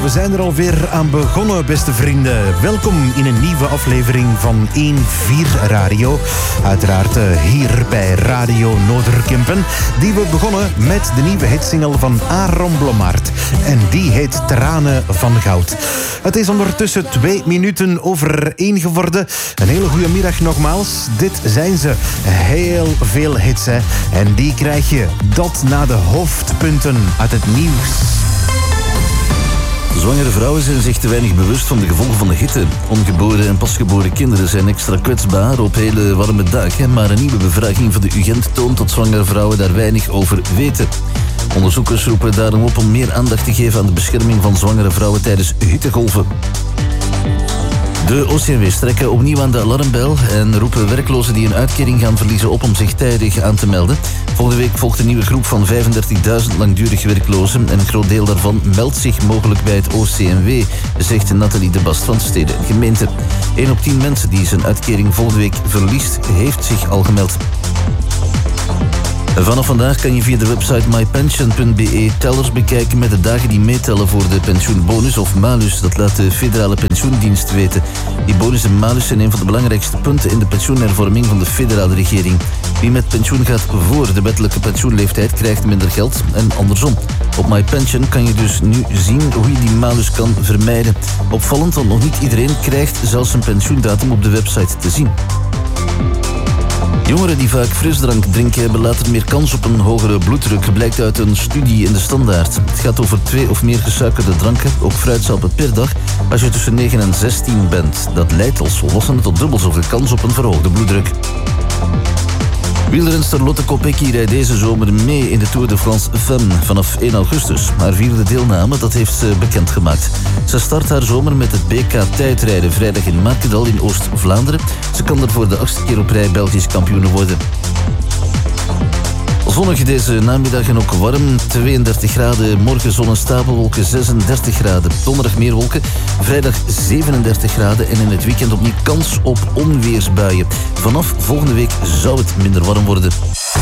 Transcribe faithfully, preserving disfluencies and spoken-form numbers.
we zijn er alweer aan begonnen, beste vrienden. Welkom in een nieuwe aflevering van één vier Radio. Uiteraard hier bij Radio Noorderkempen. Die we begonnen met de nieuwe hitsingle van Aaron Blommaert. En die heet Tranen van Goud. Het is ondertussen twee minuten over één geworden. Een hele goede middag nogmaals. Dit zijn ze. Heel veel hits, hè. En die krijg je. Dat na de hoofdpunten uit het nieuws. Zwangere vrouwen zijn zich te weinig bewust van de gevolgen van de hitte. Ongeboren en pasgeboren kinderen zijn extra kwetsbaar op hele warme dagen, maar een nieuwe bevraging van de U G E N T toont dat zwangere vrouwen daar weinig over weten. Onderzoekers roepen daarom op om meer aandacht te geven aan de bescherming van zwangere vrouwen tijdens hittegolven. De O C M W's trekken opnieuw aan de alarmbel en roepen werklozen die een uitkering gaan verliezen op om zich tijdig aan te melden. Volgende week volgt een nieuwe groep van vijfendertigduizend langdurig werklozen en een groot deel daarvan meldt zich mogelijk bij het O C M W, zegt Nathalie de Bast van Steden en Gemeente. één op tien mensen die zijn uitkering volgende week verliest, heeft zich al gemeld. Vanaf vandaag kan je via de website my pension punt b e tellers bekijken met de dagen die meetellen voor de pensioenbonus of malus. Dat laat de federale pensioendienst weten. Die bonus en malus zijn een van de belangrijkste punten in de pensioenhervorming van de federale regering. Wie met pensioen gaat voor de wettelijke pensioenleeftijd krijgt minder geld en andersom. Op MyPension kan je dus nu zien hoe je die malus kan vermijden. Opvallend, want nog niet iedereen krijgt zelfs een pensioendatum op de website te zien. Jongeren die vaak frisdrank drinken hebben later meer kans op een hogere bloeddruk, blijkt uit een studie in de Standaard. Het gaat over twee of meer gesuikerde dranken, ook fruitsappen per dag, als je tussen negen en zestien bent. Dat leidt als volwassene tot dubbel zoveel kans op een verhoogde bloeddruk. Wielrenster Lotte Kopecky rijdt deze zomer mee in de Tour de France Femme vanaf één augustus. Haar vierde deelname, dat heeft ze bekendgemaakt. Ze start haar zomer met het B K tijdrijden vrijdag in Markendal in Oost-Vlaanderen. Ze kan er voor de achtste keer op rij Belgisch kampioene worden. Zonnig deze namiddag en ook warm, tweeëndertig graden. Morgen zon en stapelwolken, zesendertig graden. Donderdag meer wolken, vrijdag zevenendertig graden. En in het weekend opnieuw kans op onweersbuien. Vanaf volgende week zou het minder warm worden.